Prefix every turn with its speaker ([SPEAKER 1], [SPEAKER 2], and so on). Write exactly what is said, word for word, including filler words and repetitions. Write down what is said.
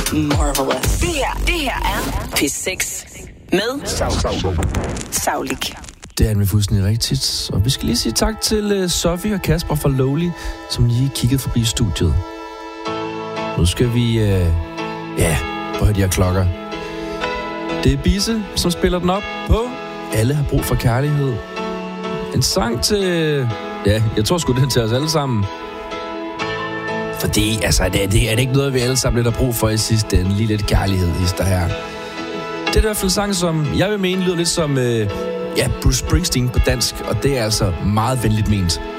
[SPEAKER 1] Marvelous. Det her, det her er P seks med Saulik.
[SPEAKER 2] Det er nemlig fuldstændig rigtigt. Og vi skal lige sige tak til uh, Sofie og Kasper fra Lowly, som lige kiggede forbi studiet. Nu skal vi, uh, ja, prøve de her klokker. Det er Bisse, som spiller den op på Alle har brug for kærlighed. En sang til, ja, jeg tror sgu det er til os alle sammen. Fordi, altså, det er, det, er det ikke noget, vi alle sammen lidt har brug for i sidste ende. Lige lidt kærlighed, hister her. Det er i hvert fald en sang, som jeg vil mene lyder lidt som, øh, ja, Bruce Springsteen på dansk. Og det er altså meget venligt ment.